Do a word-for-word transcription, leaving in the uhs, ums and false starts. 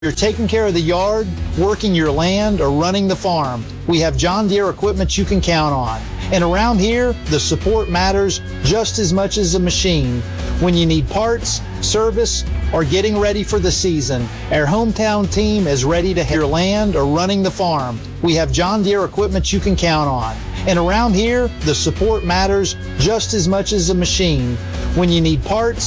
You're taking care of the yard, working your land, or running the farm, we have John Deere equipment you can count on. And around here, the support matters just as much as the machine. When you need parts, service, or getting ready for the season, our hometown team is ready to help your land or running the farm. We have John Deere equipment you can count on. And around here, the support matters just as much as the machine. When you need parts,